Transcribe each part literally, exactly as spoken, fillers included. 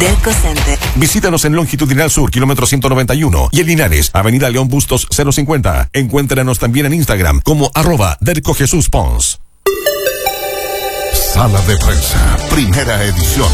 Delco Center. Visítanos en Longitudinal Sur, kilómetro ciento noventa y uno, y en Linares, Avenida León Bustos cero cincuenta. Encuéntranos también en Instagram como arroba Delco Jesús Pons. Sala de Prensa, primera edición.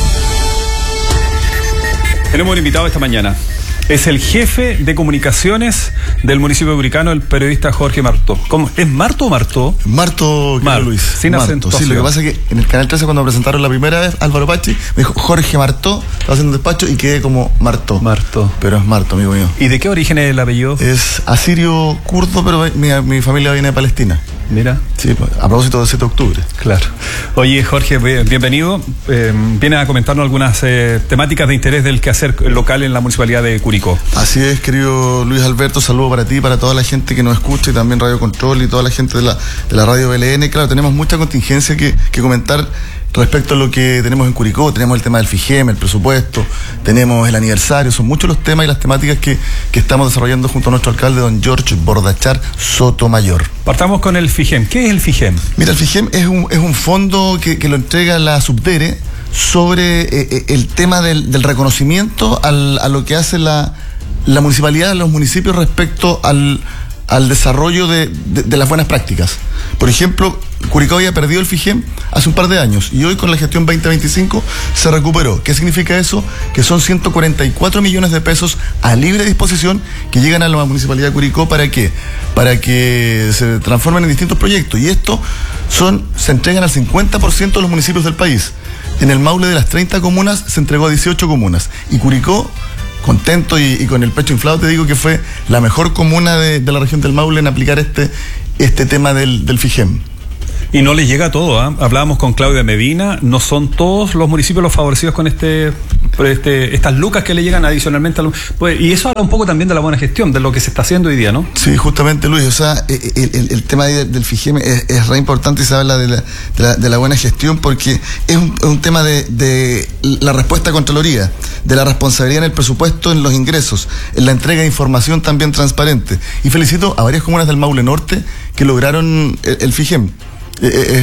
Tenemos un invitado esta mañana. Es el jefe de comunicaciones del municipio de Curicó, el periodista Jorge Martó. ¿Cómo? ¿Es Marto o Martó? Marto, Mar, Luis. Sin Marto. Sí, lo que pasa es que en el Canal trece, cuando me presentaron la primera vez, Álvaro Pachi me dijo Jorge Martó, estaba haciendo despacho y quedé como Martó. Martó. Pero es Marto, amigo mío. ¿Y de qué origen es el apellido? Es asirio kurdo, pero mi, mi familia viene de Palestina. Mira. Sí, a propósito del siete de octubre. Claro. Oye, Jorge, bienvenido. Eh, viene a comentarnos algunas eh, temáticas de interés del quehacer local en la municipalidad de Curicó. Así es, querido Luis Alberto, saludo para ti, para toda la gente que nos escucha y también Radio Control y toda la gente de la, de la radio B L N. Claro, tenemos mucha contingencia que, que comentar respecto a lo que tenemos en Curicó. Tenemos el tema del FIGEM, el presupuesto, tenemos el aniversario, son muchos los temas y las temáticas que, que estamos desarrollando junto a nuestro alcalde, don George Bordachar Sotomayor. Partamos con el FIGEM. ¿Qué es el FIGEM? Mira, el FIGEM es un, es un fondo que, que lo entrega la Subdere sobre eh, el tema del, del reconocimiento al, a lo que hace la, la municipalidad, los municipios respecto al, al desarrollo de, de, de las buenas prácticas. Por ejemplo, Curicó había perdido el FIGEM hace un par de años y hoy con la gestión veinte veinticinco se recuperó. ¿Qué significa eso? Que son ciento cuarenta y cuatro millones de pesos a libre disposición que llegan a la municipalidad de Curicó. ¿Para qué? Para que se transformen en distintos proyectos, y esto son, se entregan al cincuenta por ciento de los municipios del país. En el Maule, de las treinta comunas, se entregó a dieciocho comunas, y Curicó, contento y, y con el pecho inflado, te digo que fue la mejor comuna de, de la región del Maule en aplicar este, este tema del, del FIGEM. Y no les llega todo, ¿eh? Hablábamos con Claudia Medina, no son todos los municipios los favorecidos con este, este estas lucas que le llegan adicionalmente a los, pues, y eso habla un poco también de la buena gestión, de lo que se está haciendo hoy día, ¿no? Sí, justamente, Luis, o sea, el, el, el tema del FIGEM es, es re importante, y se habla de la, de la, de la buena gestión, porque es un, un tema de, de la respuesta a Contraloría, de la responsabilidad en el presupuesto, en los ingresos, en la entrega de información también transparente. Y felicito a varias comunas del Maule Norte que lograron el, el FIGEM. Es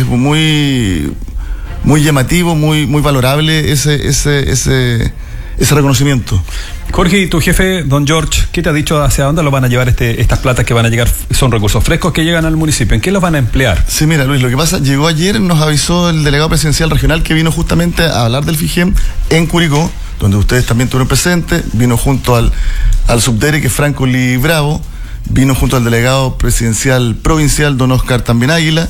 muy muy llamativo, muy muy valorable ese ese ese ese reconocimiento. Jorge, y tu jefe, don George, ¿qué te ha dicho hacia dónde lo van a llevar este, estas platas que van a llegar? Son recursos frescos que llegan al municipio. ¿En qué los van a emplear? Sí, mira, Luis, lo que pasa, llegó ayer, nos avisó el delegado presidencial regional que vino justamente a hablar del FIGEM en Curicó, donde ustedes también estuvieron presentes. Vino junto al, al subdere, que es Franco Li Bravo, vino junto al delegado presidencial provincial, don Oscar también Águila.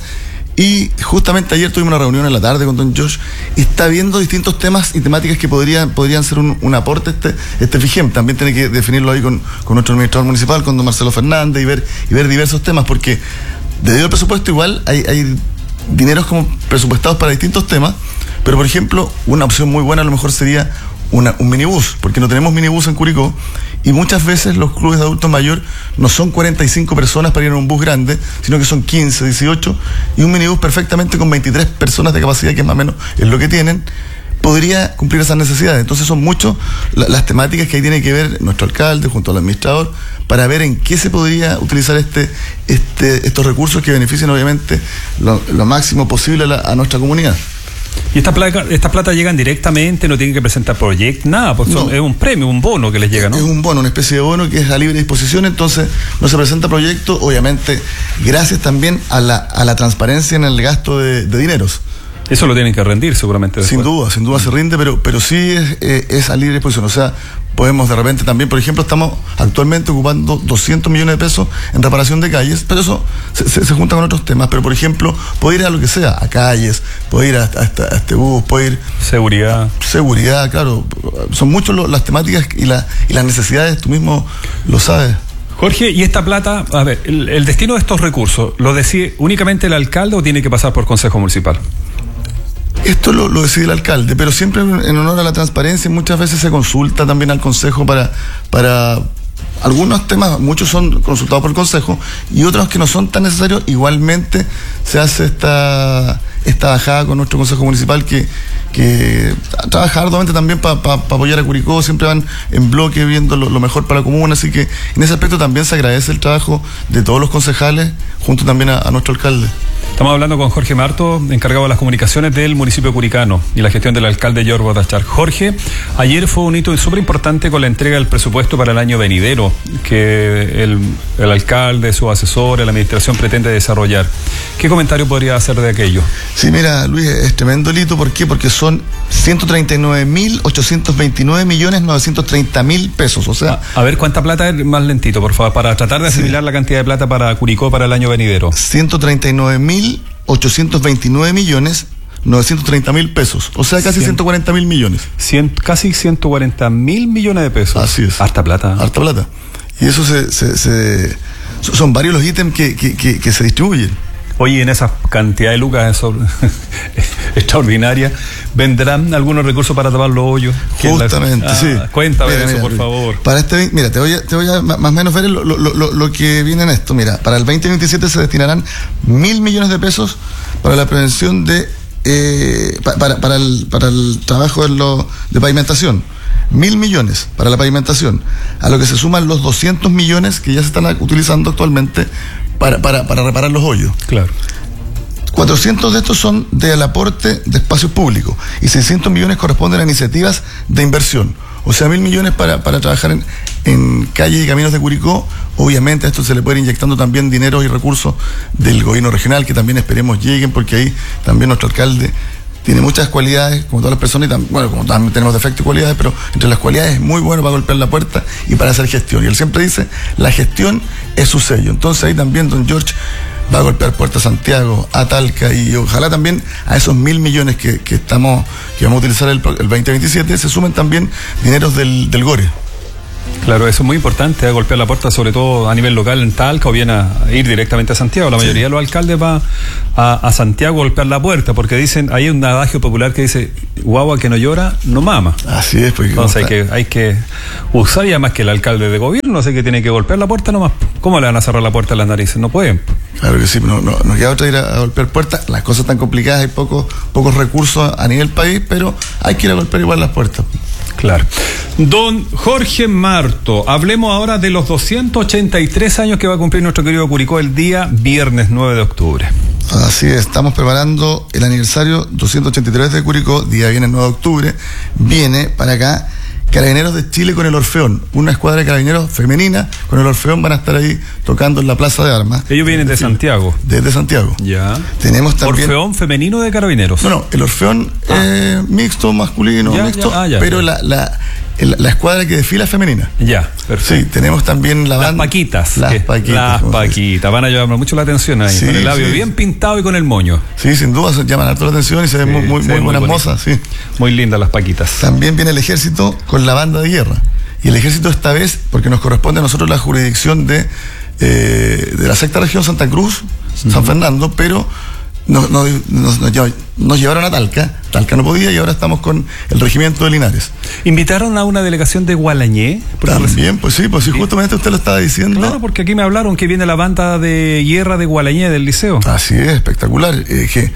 Y justamente ayer tuvimos una reunión en la tarde con don Josh, y está viendo distintos temas y temáticas que podrían, podrían ser un, un aporte este, este FIGEM. También tiene que definirlo ahí con, con nuestro administrador municipal, con don Marcelo Fernández, y ver, y ver diversos temas, porque debido al presupuesto igual hay, hay dineros como presupuestados para distintos temas, pero por ejemplo, una opción muy buena a lo mejor sería una, un minibús, porque no tenemos minibús en Curicó, y muchas veces los clubes de adultos mayor no son cuarenta y cinco personas para ir en un bus grande, sino que son quince, dieciocho, y un minibús perfectamente con veintitrés personas de capacidad, que es más o menos es lo que tienen, podría cumplir esas necesidades. Entonces son muchas la, las temáticas que ahí tiene que ver nuestro alcalde junto al administrador, para ver en qué se podría utilizar este, este, estos recursos que beneficien obviamente lo, lo máximo posible a, la, a nuestra comunidad. ¿Y estas plata, esta plata llegan directamente, no tienen que presentar proyectos, nada? Pues son, no, es un premio, un bono que les llega, ¿no? Es un bono, una especie de bono que es a libre disposición, entonces no se presenta proyecto, obviamente, gracias también a la, a la transparencia en el gasto de, de dineros. Eso lo tienen que rendir seguramente después. Sin duda, sin duda se rinde, pero, pero sí es, eh, es a libre disposición. O sea, podemos de repente también, por ejemplo, estamos actualmente ocupando doscientos millones de pesos en reparación de calles, pero eso se, se, se junta con otros temas. Pero, por ejemplo, puede ir a lo que sea, a calles, puede ir a, a, a este bus, puede ir... Seguridad. Seguridad, claro. Son muchas las temáticas y, la, y las necesidades, tú mismo lo sabes. Jorge, ¿y esta plata, a ver, el, el destino de estos recursos, lo decide únicamente el alcalde o tiene que pasar por Consejo Municipal? Esto lo, lo decide el alcalde, pero siempre en honor a la transparencia, muchas veces se consulta también al Consejo para, para algunos temas, muchos son consultados por el Consejo, y otros que no son tan necesarios, igualmente se hace esta, esta bajada con nuestro Consejo Municipal, que, que trabaja arduamente también para pa, pa apoyar a Curicó, siempre van en bloque viendo lo, lo mejor para la comuna, así que en ese aspecto también se agradece el trabajo de todos los concejales, junto también a, a nuestro alcalde. Estamos hablando con Jorge Marto, encargado de las comunicaciones del municipio de Curicano y la gestión del alcalde George Botachar. Jorge, ayer fue un hito súper importante con la entrega del presupuesto para el año venidero que el, el alcalde, su asesor, la administración pretende desarrollar. ¿Qué comentario podría hacer de aquello? Sí, mira, Luis, es tremendo el hito. ¿Por qué? Porque son ciento treinta y nueve mil ochocientos veintinueve millones novecientos treinta mil pesos. O sea, a, a ver, ¿cuánta plata es? Más lentito, por favor, para tratar de asimilar sí. la cantidad de plata para Curicó para el año venidero. ciento treinta y nueve mil ochocientos veintinueve millones novecientos treinta mil pesos, o sea, casi ciento cuarenta mil millones. cien, casi ciento cuarenta mil millones de pesos. Así es. Harta plata. Harta plata. Y eso se, se, se son varios los ítems que, que, que, que se distribuyen. Oye, en esa cantidad de lucas extraordinaria, ¿vendrán algunos recursos para tapar los hoyos? Justamente, la... ah, sí. Cuéntame mira, eso, mira, por Luis, favor. Para este, mira, te voy a, te voy a más o menos ver lo, lo, lo, lo que viene en esto. Mira, para el veinte veintisiete se destinarán mil millones de pesos para la prevención de, eh, pa, para, para, el, para el trabajo de, lo, de pavimentación. Mil millones para la pavimentación, a lo que se suman los doscientos millones que ya se están utilizando actualmente para, para, para reparar los hoyos. Claro. cuatrocientos de estos son del aporte de espacios públicos y seiscientos millones corresponden a iniciativas de inversión. O sea, mil millones para, para trabajar en, en calles y caminos de Curicó. Obviamente a esto se le puede ir inyectando también dinero y recursos del gobierno regional, que también esperemos lleguen, porque ahí también nuestro alcalde tiene muchas cualidades, como todas las personas, y tam, bueno, como también tenemos defectos y cualidades, pero entre las cualidades es muy bueno para golpear la puerta y para hacer gestión. Y él siempre dice, la gestión es su sello. Entonces ahí también don George va a golpear puertas a Santiago, a Talca, y ojalá también a esos mil millones que, que estamos, que vamos a utilizar el, el veinte veintisiete, se sumen también dineros del, del Gore. Claro, eso es muy importante, a golpear la puerta, sobre todo a nivel local en Talca, o bien a ir directamente a Santiago. La mayoría sí. de los alcaldes va a, a Santiago a golpear la puerta, porque dicen, hay un adagio popular que dice, guagua que no llora, no mama. Así es, porque entonces hay que, hay que usar, y además que el alcalde de gobierno, sé que tiene que golpear la puerta nomás. ¿Cómo le van a cerrar la puerta a las narices? No pueden. Claro que sí, no, no, no queda otra ir a, a golpear puertas. Las cosas están complicadas, hay pocos, pocos recursos a nivel país, pero hay que ir a golpear igual las puertas. Claro. Don Jorge Marto, hablemos ahora de los doscientos ochenta y tres años que va a cumplir nuestro querido Curicó el día viernes nueve de octubre. Así es, estamos preparando el aniversario doscientos ochenta y tres de Curicó, día viernes nueve de octubre. Viene para acá Carabineros de Chile con el Orfeón, una escuadra de carabineros femenina con el Orfeón, van a estar ahí tocando en la Plaza de Armas. Ellos vienen de Santiago. Desde Santiago. Ya. Tenemos también Orfeón femenino de Carabineros. No, no, el Orfeón ah. eh, mixto, masculino, ya, mixto, ya, ah, ya, pero ya. la, la, la, la escuadra que desfila es femenina. Ya, perfecto. Sí, tenemos también la Las banda. paquitas. Las que, paquitas. Las paquitas. Van a llamar mucho la atención ahí. Sí, con el labio sí. bien pintado y con el moño. Sí, sin duda, se llaman harto la atención y se ven sí, muy, muy, muy buenas muy mozas. Sí. Muy lindas las paquitas. También viene el ejército con la banda de guerra. Y el ejército esta vez, porque nos corresponde a nosotros la jurisdicción de, eh, de la sexta región Santa Cruz, uh-huh. San Fernando, pero nos, nos, nos, nos, nos llevaron a Talca. Talca no podía y ahora estamos con el regimiento de Linares. ¿Invitaron a una delegación de Gualañé? También, pues sí, pues sí, justamente usted lo estaba diciendo. Claro, porque aquí me hablaron que viene la banda de guerra de Gualañé del liceo. Así es, espectacular. Eh, que,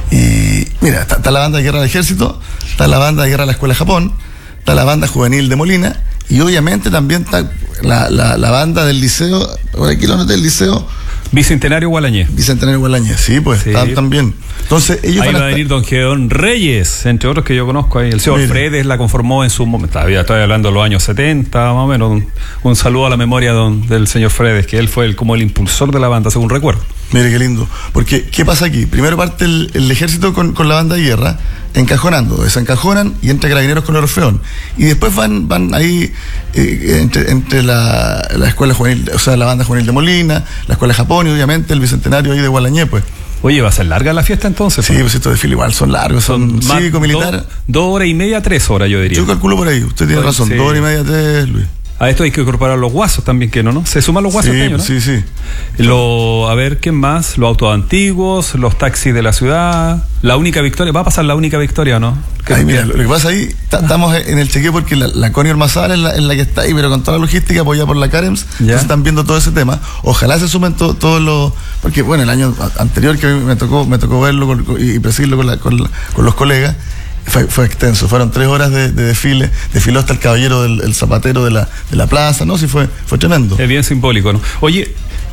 y mira, está, está la banda de guerra del ejército, está la banda de guerra de la Escuela de Japón, está la banda juvenil de Molina, y obviamente también está la, la, la banda del liceo, por aquí lo noté, del liceo Bicentenario Gualañé. Bicentenario Gualañé, sí, pues sí. Están también. Entonces, ellos ahí van va a venir don Gedeón Reyes, entre otros que yo conozco ahí. El señor Mire. Fredes la conformó en su momento. Todavía estoy hablando de los años setenta, más o menos. Un, un saludo a la memoria don, del señor Fredes, que él fue el, como el impulsor de la banda, según recuerdo. Mire qué lindo. Porque, ¿qué pasa aquí? Primero parte el, el ejército con, con la banda de guerra, encajonando, desencajonan y entra Carabineros con el Orfeón. Y después van, van ahí eh, entre, entre la, la escuela juvenil, o sea, la banda juvenil de Molina, la escuela de Japón y obviamente el bicentenario ahí de Gualañé, pues. Oye, ¿va a ser larga la fiesta entonces? Sí, pues estos desfiles igual son largos, son, son cívico-militar. Dos, dos horas y media, tres horas, yo diría. Yo calculo por ahí, usted tiene razón, sí. Dos horas y media, tres, Luis. A esto hay que incorporar los guasos también, que no, ¿no? Se suman los guasos sí, este año, ¿no? Sí, sí. Lo, a ver, ¿qué más? Los autos antiguos, los taxis de la ciudad, la única victoria. ¿Va a pasar la única victoria o no? Ay, mira, lo que pasa ahí, estamos en el chequeo porque la, la Connie Ormazal es la, es la que está ahí, pero con toda la logística apoyada por la Carems, entonces están viendo todo ese tema. Ojalá se sumen todos todo los, porque bueno, el año anterior que me tocó, me tocó verlo con, y presidirlo con, la, con, la, con los colegas, Fue, fue extenso, fueron tres horas de, de desfile, desfiló hasta el caballero del el zapatero de la, de la plaza, ¿no? Sí, fue, fue tremendo. Es bien simbólico, ¿no? Oye,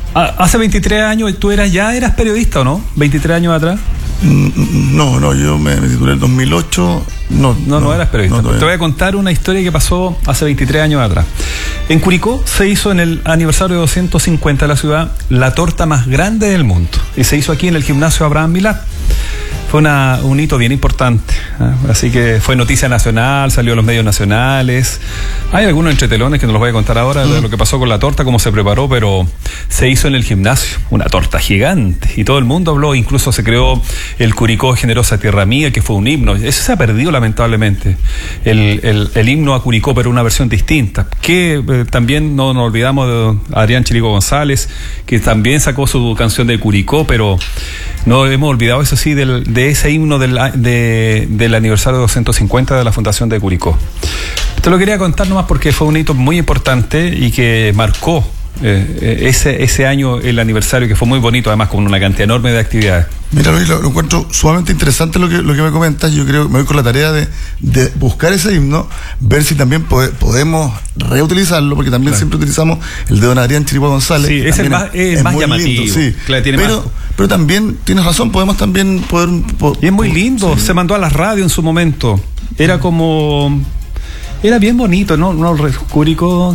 Hace veintitrés años, ¿tú eras ya eras periodista o no? ¿veintitrés años atrás? No, no, yo me, me titulé en el dos mil ocho. No, no, no, no eras periodista. No, te voy a contar una historia que pasó hace veintitrés años atrás. En Curicó se hizo en el aniversario de doscientos cincuenta de la ciudad la torta más grande del mundo. Y se hizo aquí en el gimnasio Abraham Milá. Fue una, un hito bien importante, ¿eh? Así que fue noticia nacional, salió a los medios nacionales. Hay algunos entretelones que no los voy a contar ahora de lo que pasó con la torta, cómo se preparó, pero se hizo en el gimnasio, una torta gigante, y todo el mundo habló. Incluso se creó el Curicó Generosa Tierra Mía, que fue un himno. Eso se ha perdido lamentablemente, el, el, el himno a Curicó, pero una versión distinta, que eh, también no nos olvidamos de Adrián Chirico González, que también sacó su canción de Curicó, pero no hemos olvidado, eso sí, del, de ese himno del, de, del aniversario de doscientos cincuenta de la Fundación de Curicó. Te lo quería contar nomás porque fue un hito muy importante y que marcó eh, ese, ese año, el aniversario, que fue muy bonito, además con una cantidad enorme de actividades. Mira, Luis, lo, lo encuentro sumamente interesante lo que, lo que me comentas. Yo creo que me voy con la tarea de, de buscar ese himno, ver si también pode, podemos reutilizarlo, porque también claro. siempre utilizamos el de don Adrián Chirico González. Sí, es el más, es es más llamativo. Lindo, sí. Claro, tiene pero, más... pero también, tienes razón, podemos también poder... Po, y es muy lindo, sí. Se mandó a la radio en su momento. Era como... Era bien bonito, ¿no? No, Curicó.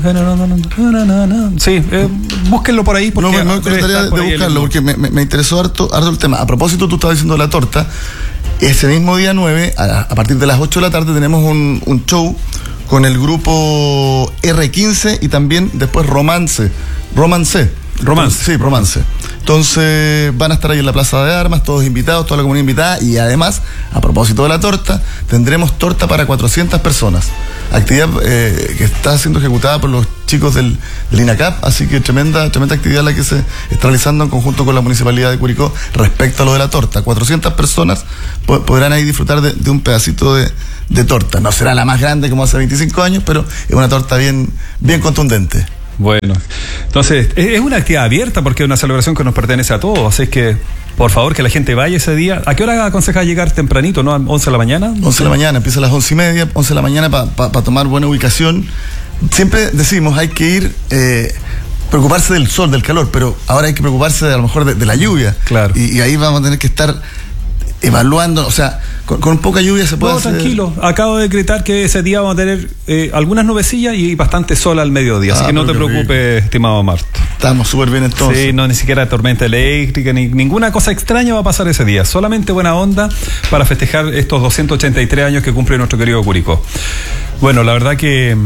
Sí, eh, búsquenlo por ahí. Porque no, me, me gustaría de buscarlo, porque me, me, me interesó harto, harto el tema. A propósito, tú estabas diciendo la torta. Ese mismo día nueve, a, a partir de las ocho de la tarde, tenemos un, un show con el grupo R quince y también después Romance. Romance. Romance. Sí, Romance. Entonces van a estar ahí en la Plaza de Armas, todos invitados, toda la comunidad invitada, y además, a propósito de la torta, tendremos torta para cuatrocientas personas. Actividad eh, que está siendo ejecutada por los chicos del, del INACAP, así que tremenda, tremenda actividad la que se está realizando en conjunto con la Municipalidad de Curicó respecto a lo de la torta. cuatrocientas personas po- podrán ahí disfrutar de, de un pedacito de, de torta. No será la más grande como hace veinticinco años, pero es una torta bien, bien contundente. Bueno, entonces es una actividad abierta porque es una celebración que nos pertenece a todos, así que por favor que la gente vaya ese día. ¿A qué hora aconseja llegar tempranito, no? ¿A once de la mañana? once de la mañana, empieza a las once y media, once de la mañana para pa, pa tomar buena ubicación. Siempre decimos, hay que ir, eh, preocuparse del sol, del calor, pero ahora hay que preocuparse de, a lo mejor de, de la lluvia. Claro. Y, y ahí vamos a tener que estar evaluando, o sea, con, con poca lluvia se puede no, hacer... tranquilo, acabo de decretar que ese día vamos a tener eh, algunas nubecillas y bastante sol al mediodía, ah, así que no te preocupes, bien. Estimado Marto. Estamos súper bien entonces. Sí, no, ni siquiera tormenta eléctrica, ni ninguna cosa extraña va a pasar ese día, solamente buena onda para festejar estos doscientos ochenta y tres años que cumple nuestro querido Curicó. Bueno, la verdad que...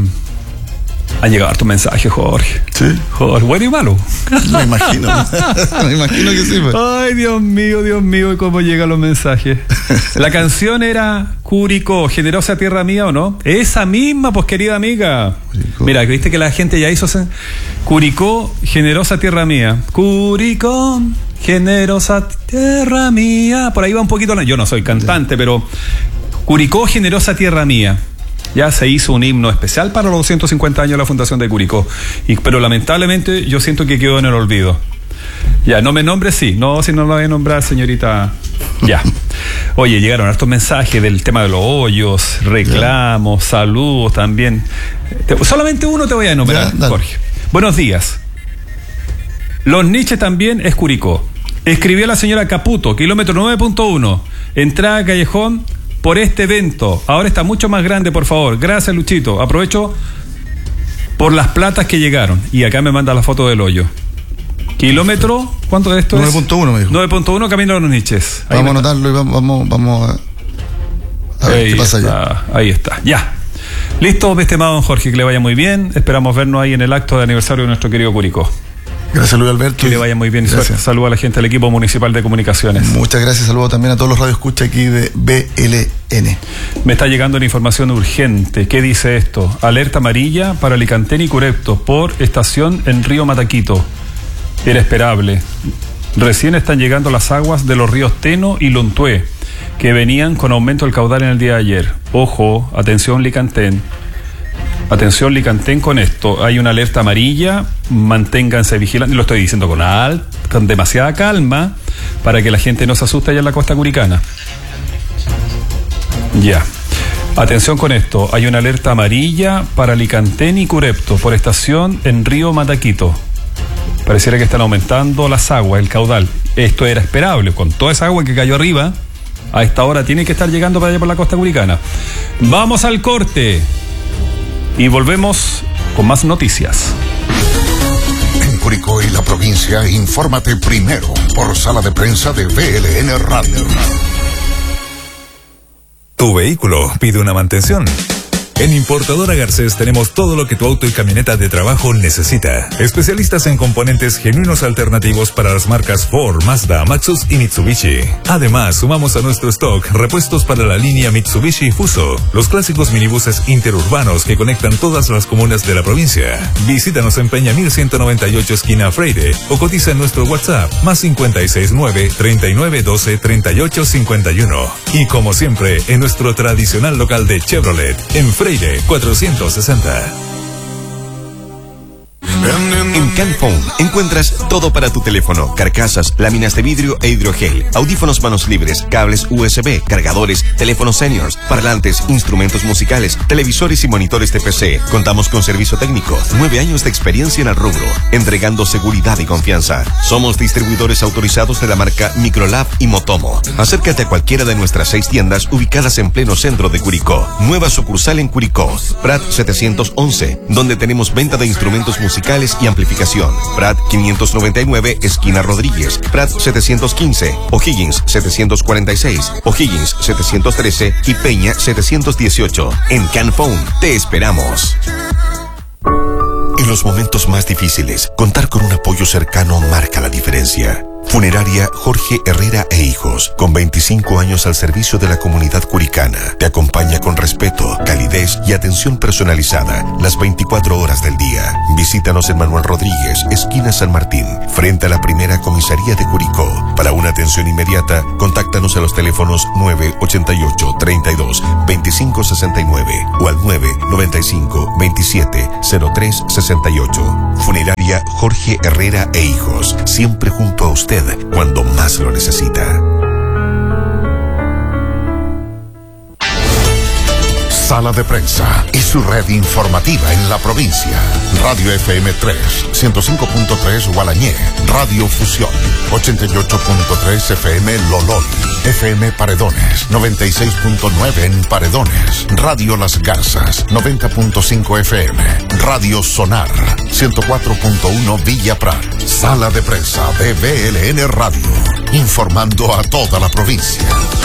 Han llegado hartos mensajes, Jorge. Sí. Jorge, bueno y malo. Me imagino. Me imagino que sí. Pues. Ay, Dios mío, Dios mío, cómo llegan los mensajes. La canción era Curicó, Generosa Tierra Mía, ¿o no? Esa misma, pues, querida amiga. Curicó. Mira, viste que la gente ya hizo Curicó, Generosa Tierra Mía. Curicó, Generosa Tierra Mía. Por ahí va un poquito. Yo no soy cantante, pero Curicó, Generosa Tierra Mía. Ya se hizo un himno especial para los doscientos cincuenta años de la Fundación de Curicó, y, pero lamentablemente yo siento que quedó en el olvido. Ya, no me nombres, sí, no, si no lo voy a nombrar, señorita. Ya. Oye, llegaron hartos mensajes del tema de los hoyos, reclamos, ya. Saludos también. Te, solamente uno te voy a nombrar, ya, Jorge. Buenos días. Los niches también es Curicó. Escribió la señora Caputo, kilómetro nueve punto uno, entrada Callejón, por este evento. Ahora está mucho más grande, por favor. Gracias, Luchito. Aprovecho por las platas que llegaron. Y acá me manda la foto del hoyo. Kilómetro, ¿cuánto de esto nueve punto uno, es? me dijo. nueve punto uno, camino a los niches. Ahí vamos a anotarlo y vamos, vamos, vamos a, a ver ahí qué pasa está, allá. Ahí está, ya. Listo, mi estimado don Jorge, que le vaya muy bien. Esperamos vernos ahí en el acto de aniversario de nuestro querido Curicó. Gracias, Luis Alberto. Que le vaya muy bien y suerte. Saludos a la gente del equipo municipal de comunicaciones. Muchas gracias, saludos también a todos los radioescuchas aquí de B L N. Me está llegando una información urgente. ¿Qué dice esto? Alerta amarilla para Alicantén y Curepto por estación en Río Mataquito. Era esperable. Recién están llegando las aguas de los ríos Teno y Lontué, que venían con aumento del caudal en el día de ayer. Ojo, atención Licantén. Atención Licantén con esto, hay una alerta amarilla, manténganse vigilantes, lo estoy diciendo con, al, con demasiada calma para que la gente no se asuste allá en la costa curicana. Ya, atención con esto, hay una alerta amarilla para Licantén y Curepto por estación en Río Mataquito. Pareciera que están aumentando las aguas, el caudal. Esto era esperable, con toda esa agua que cayó arriba, a esta hora tiene que estar llegando para allá por la costa curicana. Vamos al corte y volvemos con más noticias. En Curicó y la provincia, infórmate primero por sala de prensa de V L N Radio. Tu vehículo pide una mantención. En Importadora Garcés tenemos todo lo que tu auto y camioneta de trabajo necesita. Especialistas en componentes genuinos alternativos para las marcas Ford, Mazda, Maxus y Mitsubishi. Además, sumamos a nuestro stock repuestos para la línea Mitsubishi Fuso, los clásicos minibuses interurbanos que conectan todas las comunas de la provincia. Visítanos en Peña mil ciento noventa y ocho esquina Freire o cotiza en nuestro WhatsApp más cincuenta y seis nueve, treinta y nueve doce, treinta y ocho cincuenta y uno. Y como siempre, en nuestro tradicional local de Chevrolet, en Freire cuatrocientos sesenta. En Canphone encuentras todo para tu teléfono: carcasas, láminas de vidrio e hidrogel, audífonos manos libres, cables U S B, cargadores, teléfonos seniors, parlantes, instrumentos musicales, televisores y monitores de P C. Contamos con servicio técnico, nueve años de experiencia en el rubro, entregando seguridad y confianza. Somos distribuidores autorizados de la marca Microlab y Motomo. Acércate a cualquiera de nuestras seis tiendas ubicadas en pleno centro de Curicó. Nueva sucursal en Curicó, Prat setecientos once, donde tenemos venta de instrumentos musicales y amplificación. Prat quinientos noventa y nueve, esquina Rodríguez. Prat setecientos quince, O'Higgins setecientos cuarenta y seis, O'Higgins setecientos trece y Peña setecientos dieciocho. En Canphone te esperamos. En los momentos más difíciles, contar con un apoyo cercano marca la diferencia. Funeraria Jorge Herrera e Hijos, con veinticinco años al servicio de la comunidad curicana, te acompaña con respeto, calidez y atención personalizada las veinticuatro horas del día. Visítanos en Manuel Rodríguez, esquina San Martín, frente a la primera comisaría de Curicó. Para una atención inmediata, contáctanos a los teléfonos nueve ochenta y ocho, treinta y dos, veinticinco sesenta y nueve o al nueve noventa y cinco, veintisiete, cero tres sesenta y ocho. Funeraria Jorge Herrera e Hijos, siempre junto a usted cuando más lo necesita. Sala de prensa y su red informativa en la provincia. Radio F M tres, ciento cinco punto tres Gualañé. Radio Fusión, ochenta y ocho punto tres F M Lolol. F M Paredones, noventa y seis punto nueve en Paredones. Radio Las Garzas, noventa punto cinco F M. Radio Sonar, ciento cuatro punto uno Villa Prat. Sala de prensa de V L N Radio, informando a toda la provincia.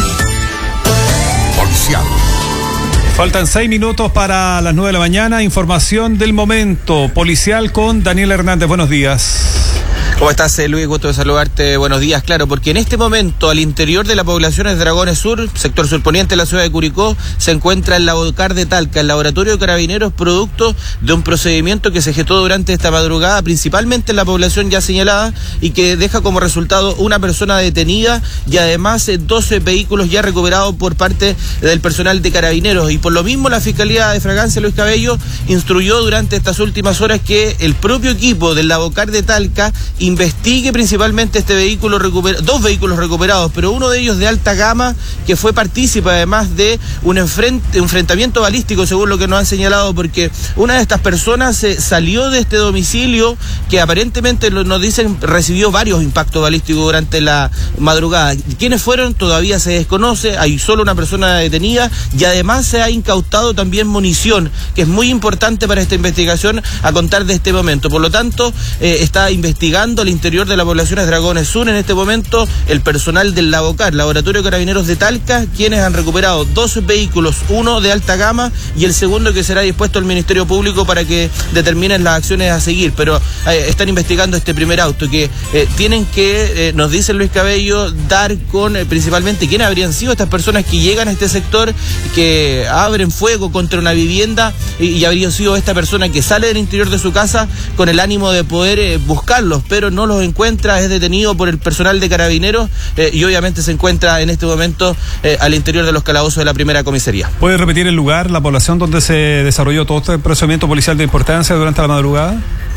Policial. Faltan seis minutos para las nueve de la mañana. Información del momento policial con Daniel Hernández. Buenos días. ¿Cómo estás, Luis? Gusto de saludarte. Buenos días. Claro, porque en este momento al interior de la población de Dragones Sur, sector surponiente de la ciudad de Curicó, se encuentra el Labocar de Talca, el laboratorio de carabineros, producto de un procedimiento que se gestó durante esta madrugada, principalmente en la población ya señalada, y que deja como resultado una persona detenida y además doce vehículos ya recuperados por parte del personal de carabineros. Y por lo mismo la Fiscalía de Fragancia, Luis Cabello, instruyó durante estas últimas horas que el propio equipo del Labocar de Talca investigue principalmente este vehículo recuper- dos vehículos recuperados, pero uno de ellos de alta gama, que fue partícipe además de un enfrent- enfrentamiento balístico, según lo que nos han señalado, porque una de estas personas eh, salió de este domicilio que aparentemente lo, nos dicen recibió varios impactos balísticos durante la madrugada. ¿Quiénes fueron? Todavía se desconoce, hay solo una persona detenida y además se ha incautado también munición, que es muy importante para esta investigación a contar de este momento. Por lo tanto, eh, está investigando al interior de la población de Dragones Sur en este momento el personal del Labocar, Laboratorio de Carabineros de Talca, quienes han recuperado dos vehículos, uno de alta gama y el segundo que será dispuesto al Ministerio Público para que determinen las acciones a seguir. Pero eh, están investigando este primer auto que eh, tienen que, eh, nos dice Luis Cabello, dar con eh, principalmente quiénes habrían sido estas personas que llegan a este sector, que abren fuego contra una vivienda y, y habría sido esta persona que sale del interior de su casa con el ánimo de poder eh, buscarlos, pero no los encuentra, es detenido por el personal de carabineros eh, y obviamente se encuentra en este momento eh, al interior de los calabozos de la primera comisaría. ¿Puede repetir el lugar, la población donde se desarrolló todo este procedimiento policial de importancia durante la madrugada?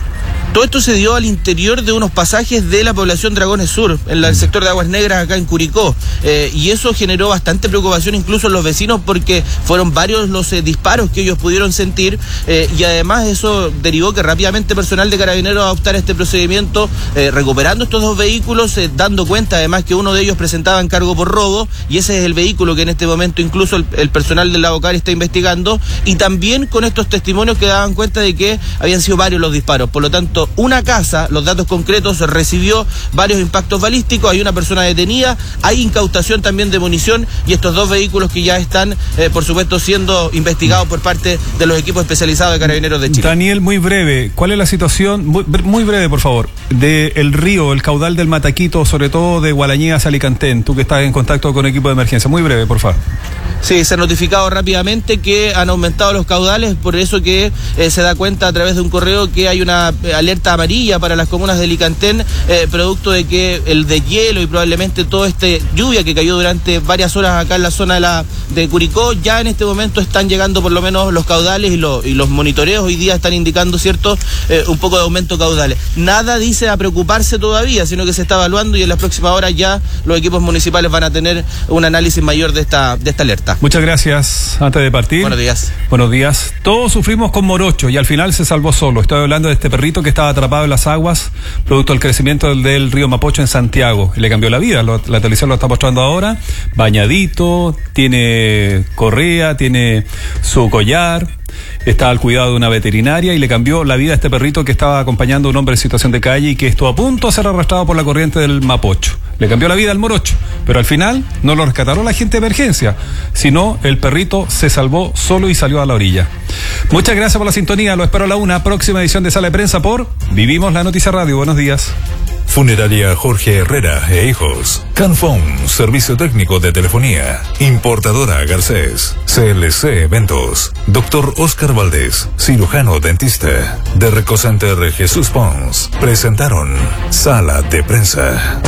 Todo esto se dio al interior de unos pasajes de la población Dragones Sur, en el sector de Aguas Negras, acá en Curicó. Eh, y eso generó bastante preocupación incluso en los vecinos, porque fueron varios los eh, disparos que ellos pudieron sentir, eh, y además eso derivó que rápidamente personal de Carabineros adoptara este procedimiento, eh, recuperando estos dos vehículos, eh, dando cuenta además que uno de ellos presentaba encargo por robo, y ese es el vehículo que en este momento incluso el, el personal del Lavocar está investigando, y también con estos testimonios que daban cuenta de que habían sido varios los disparos. Por lo tanto, una casa, los datos concretos, recibió varios impactos balísticos, hay una persona detenida, hay incautación también de munición, y estos dos vehículos que ya están, eh, por supuesto, siendo investigados por parte de los equipos especializados de Carabineros de Chile. Daniel, muy breve, ¿cuál es la situación, muy, muy breve por favor, del río, el caudal del Mataquito, sobre todo de Gualañé hacia Alicantén, tú que estás en contacto con equipo de emergencia? Muy breve, por favor. Sí, se ha notificado rápidamente que han aumentado los caudales, por eso que eh, se da cuenta a través de un correo que hay una eh, alerta amarilla para las comunas de Alicantén, eh, producto de que el deshielo y probablemente toda esta lluvia que cayó durante varias horas acá en la zona de, la, de Curicó, ya en este momento están llegando por lo menos los caudales, y, lo, y los monitoreos hoy día están indicando, cierto, eh, un poco de aumento de caudales. Nada dice a preocuparse todavía, sino que se está evaluando, y en las próximas horas ya los equipos municipales van a tener un análisis mayor de esta, de esta alerta. Muchas gracias. Antes de partir. Buenos días. Buenos días. Todos sufrimos con morocho y al final se salvó solo. Estoy hablando de este perrito que estaba atrapado en las aguas, producto del crecimiento del, del río Mapocho en Santiago. Y le cambió la vida. Lo, la televisión lo está mostrando ahora. Bañadito, tiene correa, tiene su collar. Está al cuidado de una veterinaria y le cambió la vida a este perrito que estaba acompañando a un hombre en situación de calle y que estuvo a punto de ser arrastrado por la corriente del Mapocho. Le cambió la vida al morocho, pero al final no lo rescataron la gente de emergencia, sino el perrito se salvó solo y salió a la orilla. Muchas gracias por la sintonía, lo espero a la una, próxima edición de Sala de Prensa por Vivimos la Noticia Radio. Buenos días. Funeraria Jorge Herrera e Hijos. Canfón, servicio técnico de telefonía. Importadora Garcés. C L C Eventos. Doctor Oscar Valdés, cirujano dentista. De Recocenter Jesús Pons. Presentaron Sala de Prensa.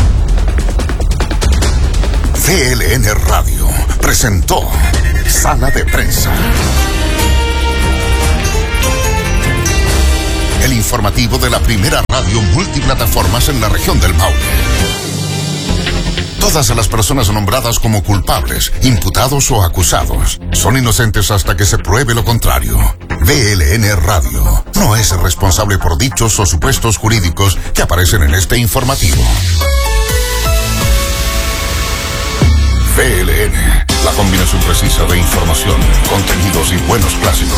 V L N Radio presentó Sala de Prensa. El informativo de la primera radio multiplataformas en la región del Maule. Todas las personas nombradas como culpables, imputados o acusados son inocentes hasta que se pruebe lo contrario. V L N Radio no es responsable por dichos o supuestos jurídicos que aparecen en este informativo. V L N, la combinación precisa de información, contenidos y buenos clásicos.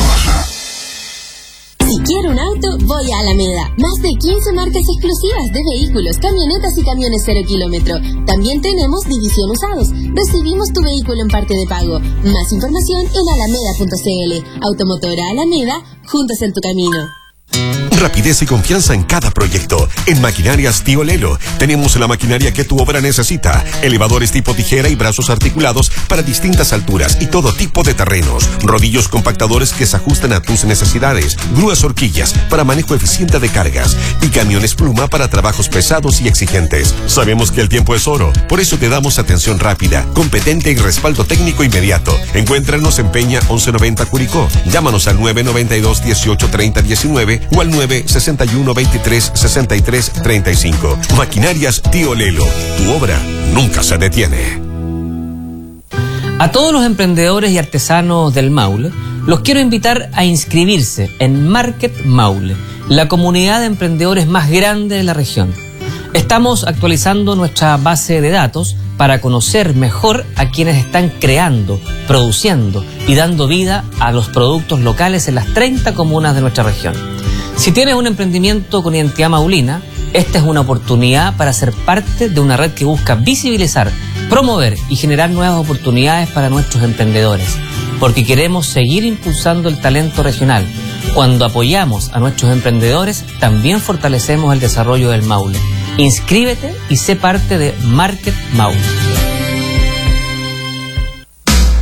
Si quiero un auto, voy a Alameda. Más de quince marcas exclusivas de vehículos, camionetas y camiones cero kilómetro. También tenemos división usados. Recibimos tu vehículo en parte de pago. Más información en alameda punto c l. Automotora Alameda, juntos en tu camino. Rapidez y confianza en cada proyecto. En Maquinarias Tío Lelo tenemos la maquinaria que tu obra necesita. Elevadores tipo tijera y brazos articulados para distintas alturas y todo tipo de terrenos. Rodillos compactadores que se ajustan a tus necesidades. Grúas horquillas para manejo eficiente de cargas. Y camiones pluma para trabajos pesados y exigentes. Sabemos que el tiempo es oro, por eso te damos atención rápida, competente y respaldo técnico inmediato. Encuéntranos en Peña once noventa Curicó. Llámanos al nueve noventa y dos dieciocho treinta diecinueve o al nueve sesenta y uno veintitrés sesenta y tres treinta y cinco. Maquinarias Tío Lelo. Tu obra nunca se detiene. A todos los emprendedores y artesanos del Maule, los quiero invitar a inscribirse en Market Maule, la comunidad de emprendedores más grande de la región. Estamos actualizando nuestra base de datos para conocer mejor a quienes están creando, produciendo y dando vida a los productos locales en las treinta comunas de nuestra región. Si tienes un emprendimiento con identidad maulina, esta es una oportunidad para ser parte de una red que busca visibilizar, promover y generar nuevas oportunidades para nuestros emprendedores, porque queremos seguir impulsando el talento regional. Cuando apoyamos a nuestros emprendedores, también fortalecemos el desarrollo del Maule. Inscríbete y sé parte de Market Maule.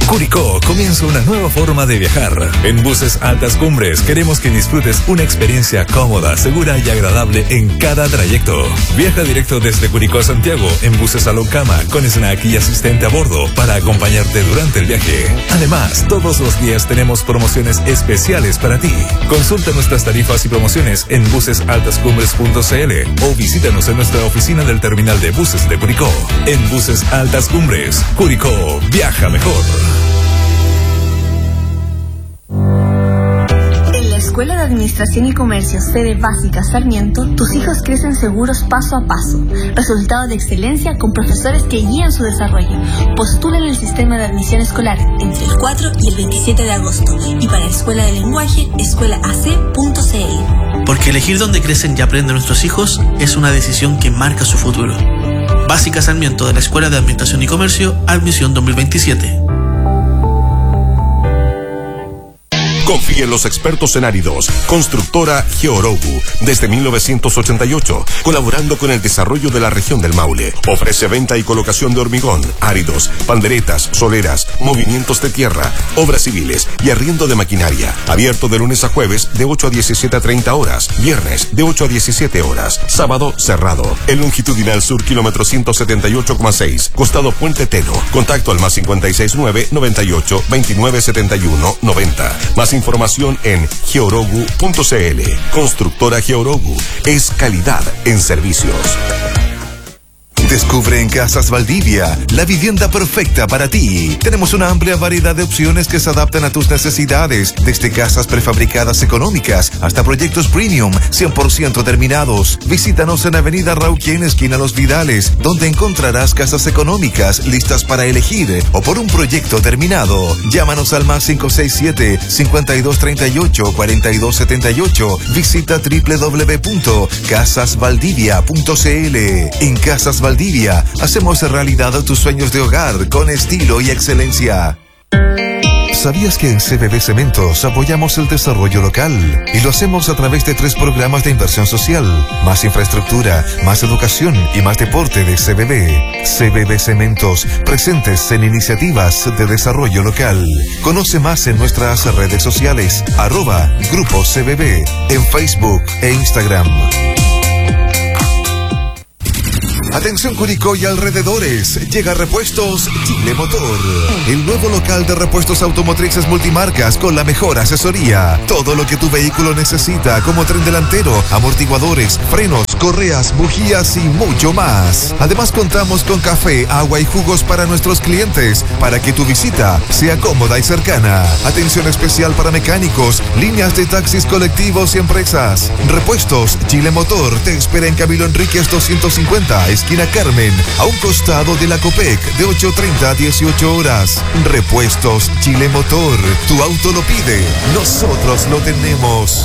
Curicó comienza una nueva forma de viajar. En Buses Altas Cumbres queremos que disfrutes una experiencia cómoda, segura y agradable en cada trayecto. Viaja directo desde Curicó a Santiago en buses Salón Cama con snack y asistente a bordo para acompañarte durante el viaje. Además, todos los días tenemos promociones especiales para ti. Consulta nuestras tarifas y promociones en buses altas cumbres punto c l o visítanos en nuestra oficina del terminal de buses de Curicó. En Buses Altas Cumbres, Curicó, viaja mejor. Escuela de Administración y Comercio, sede básica Sarmiento, tus hijos crecen seguros paso a paso. Resultado de excelencia con profesores que guían su desarrollo. Postula en el sistema de admisión escolar entre el cuatro y el veintisiete de agosto. Y para Escuela de Lenguaje, escuela a c punto c l. Porque elegir dónde crecen y aprenden nuestros hijos es una decisión que marca su futuro. Básica Sarmiento de la Escuela de Administración y Comercio, admisión dos mil veintisiete. Confía en los expertos en áridos. Constructora Georogu, desde mil novecientos ochenta y ocho, colaborando con el desarrollo de la región del Maule. Ofrece venta y colocación de hormigón, áridos, panderetas, soleras, movimientos de tierra, obras civiles y arriendo de maquinaria. Abierto de lunes a jueves de ocho a diecisiete a treinta horas, viernes de ocho a diecisiete horas, sábado cerrado. El longitudinal sur, kilómetro ciento setenta y ocho coma seis, costado Puente Teno. Contacto al más cincuenta y seis nueve, noventa y ocho, veintinueve setenta y uno, noventa. Más información en georogu punto c l. Constructora Georogu es calidad en servicios. Descubre en Casas Valdivia la vivienda perfecta para ti. Tenemos una amplia variedad de opciones que se adaptan a tus necesidades, desde casas prefabricadas económicas hasta proyectos premium cien por ciento terminados. Visítanos en Avenida Rauquén, esquina Los Vidales, donde encontrarás casas económicas listas para elegir o por un proyecto terminado. Llámanos al más cinco seis siete, cincuenta y dos treinta y ocho, cuarenta y dos setenta y ocho. Visita doble u doble u doble u punto casas valdivia punto c l. En Casas Valdivia hacemos realidad tus sueños de hogar con estilo y excelencia. ¿Sabías que en C B B Cementos apoyamos el desarrollo local? Y lo hacemos a través de tres programas de inversión social: más infraestructura, más educación y más deporte de C B B. C B B Cementos, presentes en iniciativas de desarrollo local. Conoce más en nuestras redes sociales, arroba Grupo C B B, en Facebook e Instagram. Atención Curicó y alrededores, llega Repuestos Chile Motor, el nuevo local de repuestos automotrices multimarcas con la mejor asesoría. Todo lo que tu vehículo necesita, como tren delantero, amortiguadores, frenos, correas, bujías y mucho más. Además contamos con café, agua y jugos para nuestros clientes, para que tu visita sea cómoda y cercana. Atención especial para mecánicos, líneas de taxis colectivos y empresas. Repuestos Chile Motor te espera en Camilo Enríquez doscientos cincuenta, esquina Carmen, a un costado de la Copec, de ocho treinta a dieciocho horas. Repuestos Chile Motor, tu auto lo pide, nosotros lo tenemos.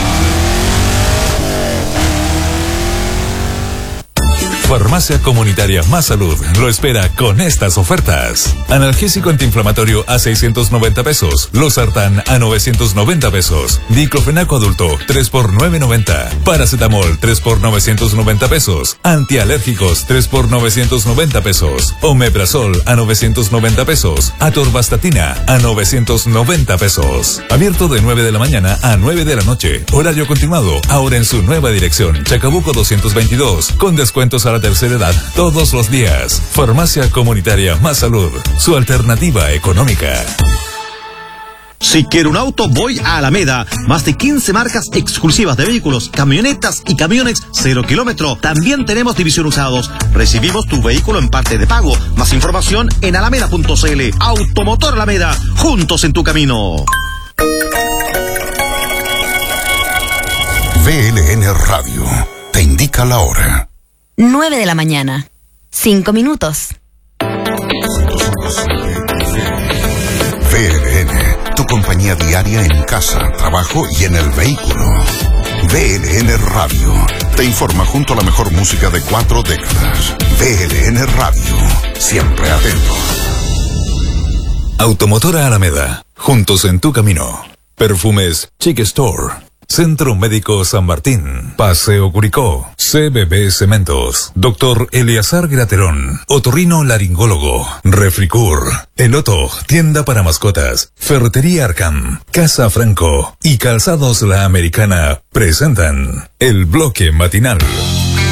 Farmacia Comunitaria Más Salud lo espera con estas ofertas. Analgésico antiinflamatorio a seiscientos noventa pesos. Losartán a novecientos noventa pesos. Diclofenaco adulto tres por novecientos noventa. Paracetamol tres por novecientos noventa pesos. Antialérgicos tres por novecientos noventa pesos. Omeprazol a novecientos noventa pesos. Atorvastatina a novecientos noventa pesos. Abierto de nueve de la mañana a nueve de la noche. Horario continuado. Ahora en su nueva dirección. Chacabuco doscientos veintidós. Con descuentos a la tercera edad todos los días. Farmacia Comunitaria Más Salud, su alternativa económica. Si quiero un auto, voy a Alameda. Más de quince marcas exclusivas de vehículos, camionetas y camiones cero kilómetro. También tenemos división usados. Recibimos tu vehículo en parte de pago. Más información en alameda punto c l. Automotor Alameda, juntos en tu camino. V L N Radio te indica la hora. nueve de la mañana. cinco minutos. V L N, tu compañía diaria en casa, trabajo y en el vehículo. V L N Radio te informa junto a la mejor música de cuatro décadas. V L N Radio, siempre atento. Automotora Alameda, juntos en tu camino. Perfumes Chic Store. Centro Médico San Martín, Paseo Curicó, C B B Cementos, Doctor Eleazar Graterón, Otorrino Laringólogo, Refricur, Eloto, Tienda para Mascotas, Ferretería Arcam, Casa Franco y Calzados La Americana presentan el bloque matinal.